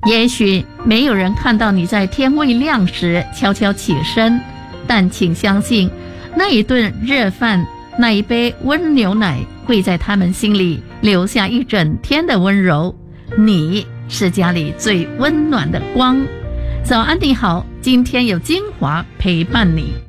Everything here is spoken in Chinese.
也许没有人看到你在天未亮时悄悄起身，但请相信，那一顿热饭，那一杯温牛奶，会在他们心里留下一整天的温柔。你是家里最温暖的光。早安你好，今天有精华陪伴你。